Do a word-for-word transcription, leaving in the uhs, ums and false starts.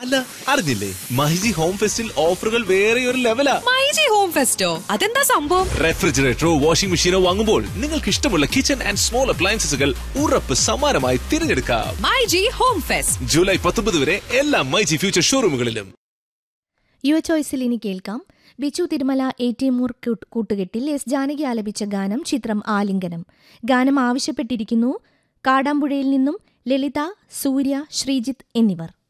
അല്ല, അറിഞ്ഞില്ലേ? മൈജി ഹോം ഫെസ്റ്റിൽ ഓഫറുകൾ വേറെ ഒരു ലെവലാ. മൈജി ഹോം ഫെസ്റ്റോ? അതെന്താ സംഭവം? റെഫ്രിജറേറ്ററോ വാഷിംഗ് മെഷീനോ വാങ്ങുമ്പോൾ നിങ്ങൾക്ക് ഇഷ്ടമുള്ള കിച്ചൺ ആൻഡ് സ്മോൾ അപ്ലയൻസസുകൾ ഉറപ്പ് സമ്മാനമായി തിരഞ്ഞെടുക്കാം. മൈജി ഹോം ഫെസ്റ്റ് ജൂലൈ പത്തൊമ്പത് വരെ എല്ലാ മൈജി ഫ്യൂച്ചർ ഷോറൂമുകളിലും. യുവ ചോയ്സിൽ ഇനി കേൾക്കാം. ബിച്ചു തിരുമല ഏറ്റിമൂർ കൂട്ടുകെട്ടിൽ എസ് ജാനകി ആലപിച്ച ഗാനം, ചിത്രം ആലിംഗനം. ഗാനം ആവശ്യപ്പെട്ടിരിക്കുന്നു കാടാമ്പുഴയിൽ നിന്നും ലളിത, സൂര്യ, ശ്രീജിത്ത് എന്നിവർ.